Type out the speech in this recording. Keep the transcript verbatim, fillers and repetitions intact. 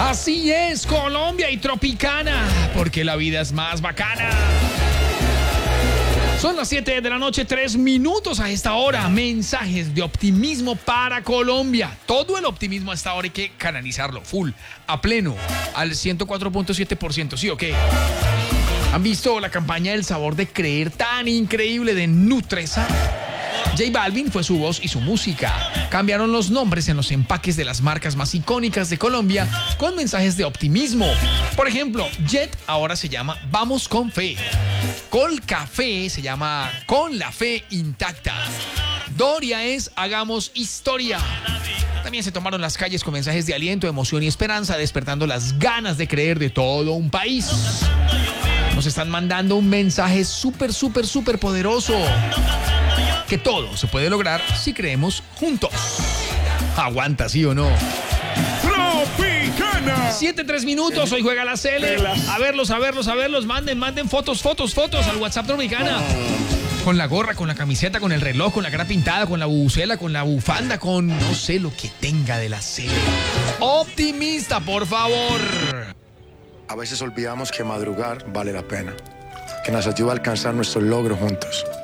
Así es, Colombia y Tropicana, porque la vida es más bacana. Son las siete de la noche, tres minutos a esta hora. Mensajes de optimismo para Colombia. Todo el optimismo a esta hora hay que canalizarlo full, a pleno, al ciento cuatro punto siete por ciento. ¿Sí o qué? ¿Han visto la campaña del sabor de creer tan increíble de Nutresa? J Balvin fue su voz y su música. Cambiaron los nombres en los empaques de las marcas más icónicas de Colombia con mensajes de optimismo. Por ejemplo, Jet ahora se llama Vamos con Fe. Col Café se llama Con la Fe Intacta. Doria es Hagamos Historia. También se tomaron las calles con mensajes de aliento, emoción y esperanza, despertando las ganas de creer de todo un país. Nos están mandando un mensaje súper, súper, súper poderoso. Que todo se puede lograr si creemos juntos. Aguanta, ¿sí o no? Tropicana. siete, tres minutos, hoy juega la Cele. A verlos, a verlos, a verlos. Manden, manden fotos, fotos, fotos al WhatsApp Tropicana. Con la gorra, con la camiseta, con el reloj, con la cara pintada, con la bubucela, con la bufanda, con no sé lo que tenga de la Cele. Optimista, por favor. A veces olvidamos que madrugar vale la pena, que nos ayuda a alcanzar nuestros logros juntos.